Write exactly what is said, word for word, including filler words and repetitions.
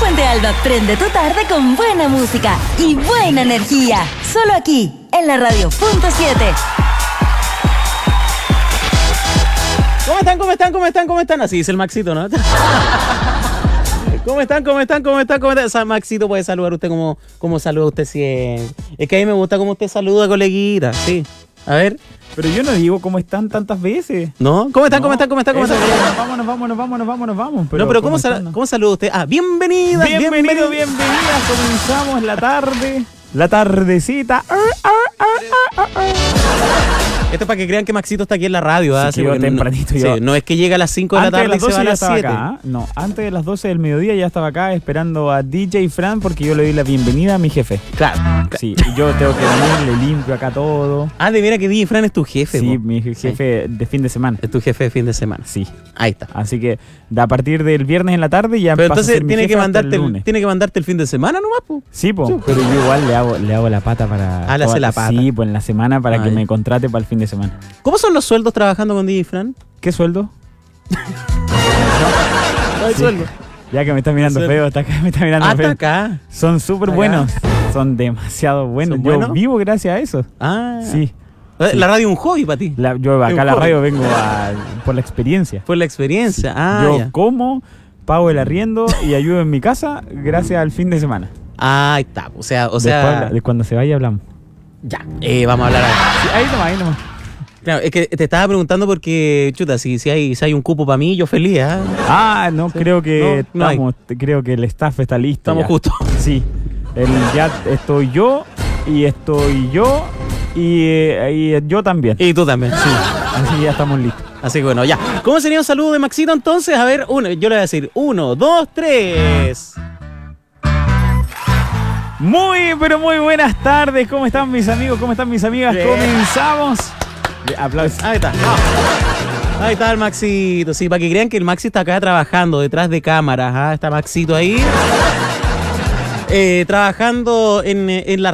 Fuente Alba prende tu tarde con buena música y buena energía. Solo aquí, en la Radio Punto siete. ¿Cómo están? ¿Cómo están? ¿Cómo están? ¿Cómo están? Así dice el Maxito, ¿no? ¿Cómo están? ¿Cómo están? ¿Cómo están? ¿Cómo están? O sea, Maxito puede saludar usted como, como saluda usted siempre. Es que a mí me gusta cómo usted saluda, coleguita. Sí. A ver. Pero yo no digo cómo están tantas veces. ¿No? ¿Cómo están? No, ¿Cómo están? ¿Cómo están? ¿Cómo están? Vámonos, vámonos, vámonos, vámonos, vámonos. Pero no, pero ¿cómo, ¿cómo, sal, están? ¿cómo saluda usted? Ah, bienvenida. Bienvenido, bienvenida. Comenzamos la tarde. La tardecita. Esto es para que crean que Maxito está aquí en la radio. Sí, ¿ah? sí, yo tempranito. No, yo. sí, no es que llega a las cinco de la tarde y se va a las siete. Acá, ¿eh? No, antes de las doce del mediodía ya estaba acá esperando a D J Fran porque yo le di la bienvenida a mi jefe. Claro. Sí, yo tengo que venir, le limpio acá todo. Ah, de veras que D J Fran es tu jefe. Sí, po. mi jefe de fin de semana. Es tu jefe de fin de semana. Sí. Ahí está. Así que a partir del viernes en la tarde ya Pero pasa entonces a ser mi tiene jefe que hasta mandarte el el, lunes. tiene que mandarte el fin de semana nomás, po. Sí, po, Sí. pero yo igual le hago, le hago la pata para... Ah, le hace toda- la pata. Sí, pues en la semana para Ah, que ya. me contrate para el fin de semana. ¿Cómo son los sueldos trabajando con D J Fran? ¿Qué sueldo? No hay Sí. sueldo. Ya que me está mirando Sueldo. feo, está acá, me está mirando Hasta feo. acá. Son súper Acá. buenos. Son demasiado buenos. ¿Son Yo buenos? vivo gracias a eso. Ah. Sí. La Sí. radio es un hobby para ti. La- yo Es acá a un la hobby. radio vengo a- por la experiencia. Por la experiencia. Ah, yo ya. como, pago el arriendo y ayudo en mi casa gracias al fin de semana. Ah, ahí está. O sea, o sea. Después, de cuando se vaya hablamos. Ya. Eh, vamos a hablar ahora. Sí, ahí nomás, ahí nomás. Claro, es que te estaba preguntando porque, chuta, si, si, hay, si hay un cupo para mí, yo feliz, ¿ah? Ah, no, Sí. creo que No, no hay. estamos, creo que el staff está listo. Estamos ya. justos. Sí. El, ya estoy yo y estoy yo y, eh, y yo también. Y tú también. Sí. Así que ya estamos listos. Así que bueno, ya. ¿Cómo sería un saludo de Maxito entonces? A ver, uno, yo le voy a decir uno, dos, tres. Muy, pero muy buenas tardes. ¿Cómo están mis amigos? ¿Cómo están mis amigas? Bien. Comenzamos. Aplausos. Ahí está. Ahí está el Maxito. Sí, para que crean que el Maxi está acá trabajando detrás de cámaras. ¿ah? Está Maxito ahí. Eh, trabajando en, en la